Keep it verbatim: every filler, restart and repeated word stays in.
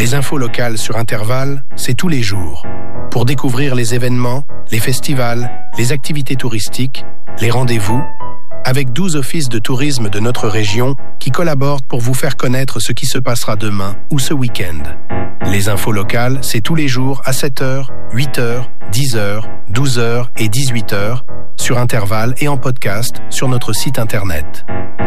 Les infos locales sur Intervalle, c'est tous les jours. Pour découvrir les événements, les festivals, les activités touristiques, les rendez-vous, avec douze offices de tourisme de notre région qui collaborent pour vous faire connaître ce qui se passera demain ou ce week-end. Les infos locales, c'est tous les jours à sept heures, huit heures, dix heures, douze heures et dix-huit heures sur Intervalle et en podcast sur notre site internet.